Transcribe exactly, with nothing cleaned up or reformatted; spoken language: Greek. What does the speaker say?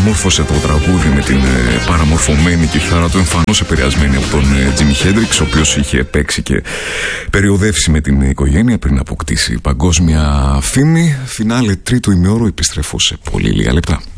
διαμόρφωσε το τραγούδι με την ε, παραμορφωμένη κιθάρα του, εμφανώς επηρεασμένη από τον ε, Τζίμι Χέντριξ, ο οποίος είχε παίξει και περιοδεύσει με την οικογένεια πριν αποκτήσει παγκόσμια φήμη. Φινάλε τρίτου ημιώρου, επιστρέφω σε πολύ λίγα λεπτά.